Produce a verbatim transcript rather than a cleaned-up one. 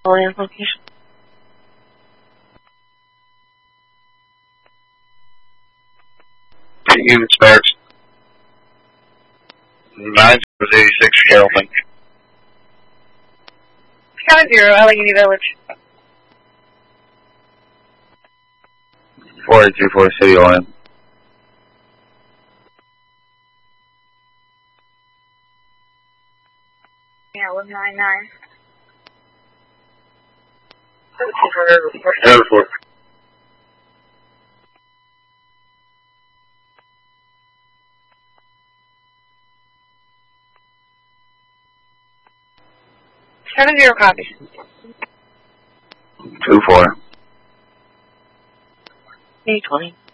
Orient location. Unit starts. nine eighty-six Carrollton. Seven zero, Allegheny Village. four eight two four City Orient. Yeah, one nine nine. Seven four. Seven zero copy. Two four. eight twenty.